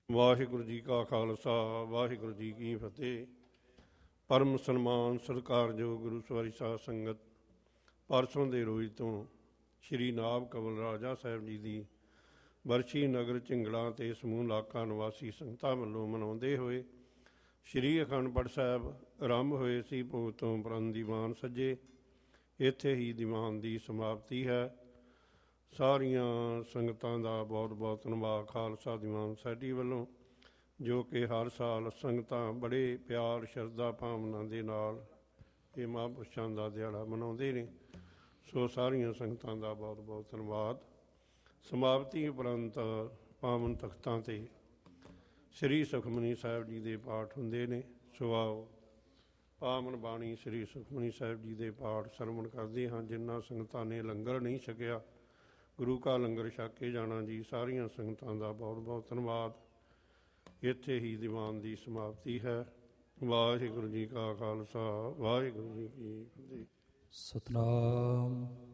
ਵਾਹਿਗੁਰੂ ਜੀ ਕਾ ਖਾਲਸਾ ਵਾਹਿਗੁਰੂ ਜੀ ਕੀ ਫਤਿਹ। ਪਰਮ ਸਨਮਾਨ ਸਤਿਕਾਰਯੋਗ ਗੁਰੂ ਸਵਾਰੀ ਸਾਧ ਸੰਗਤ, ਪਰਸੋਂ ਦੇ ਰੋਜ਼ ਤੋਂ ਸ਼੍ਰੀ ਨਾਭ ਕਮਲ ਰਾਜਾ ਸਾਹਿਬ ਜੀ ਦੀ ਬਰਛੀ ਨਗਰ ਝਿੰਗੜਾਂ ਅਤੇ ਸਮੂਹ ਇਲਾਕਾ ਨਿਵਾਸੀ ਸੰਗਤਾਂ ਵੱਲੋਂ ਮਨਾਉਂਦੇ ਹੋਏ ਸ਼੍ਰੀ ਅਖੰਡ ਪਾਠ ਸਾਹਿਬ ਆਰੰਭ ਹੋਏ ਸੀ। ਭੋਗ ਤੋਂ ਉਪਰੰਤ ਦੀਵਾਨ ਸੱਜੇ, ਇੱਥੇ ਹੀ ਦੀਵਾਨ ਦੀ ਸਮਾਪਤੀ ਹੈ। ਸਾਰੀਆਂ ਸੰਗਤਾਂ ਦਾ ਬਹੁਤ ਬਹੁਤ ਧੰਨਵਾਦ ਖਾਲਸਾ ਦੀਵਾਨ ਸੋਸਾਇਟੀ ਵੱਲੋਂ, ਜੋ ਕਿ ਹਰ ਸਾਲ ਸੰਗਤਾਂ ਬੜੇ ਪਿਆਰ ਸ਼ਰਧਾ ਭਾਵਨਾ ਦੇ ਨਾਲ ਇਹ ਮਹਾਂਪੁਰਸ਼ਾਂ ਦਾ ਦਿਹਾੜਾ ਮਨਾਉਂਦੇ ਨੇ। ਸੋ ਸਾਰੀਆਂ ਸੰਗਤਾਂ ਦਾ ਬਹੁਤ ਬਹੁਤ ਧੰਨਵਾਦ। ਸਮਾਪਤੀ ਉਪਰੰਤ ਪਾਵਨ ਤਖਤਾਂ 'ਤੇ ਸ੍ਰੀ ਸੁਖਮਨੀ ਸਾਹਿਬ ਜੀ ਦੇ ਪਾਠ ਹੁੰਦੇ ਨੇ। ਸੋ ਆਓ ਪਾਵਨ ਬਾਣੀ ਸ੍ਰੀ ਸੁਖਮਨੀ ਸਾਹਿਬ ਜੀ ਦੇ ਪਾਠ ਸਰਵਣ ਕਰਦੇ ਹਾਂ। ਜਿਨ੍ਹਾਂ ਸੰਗਤਾਂ ਨੇ ਲੰਗਰ ਨਹੀਂ ਛਕਿਆ, ਗੁਰੂ ਕਾ ਲੰਗਰ ਛਕ ਕੇ ਜਾਣਾ ਜੀ। ਸਾਰੀਆਂ ਸੰਗਤਾਂ ਦਾ ਬਹੁਤ ਬਹੁਤ ਧੰਨਵਾਦ। ਇੱਥੇ ਹੀ ਦੀਵਾਨ ਦੀ ਸਮਾਪਤੀ ਹੈ। ਵਾਹਿਗੁਰੂ ਜੀ ਕਾ ਖਾਲਸਾ ਵਾਹਿਗੁਰੂ ਜੀ ਕੀ ਫਤਿਹ। ਸਤਨਾਮ।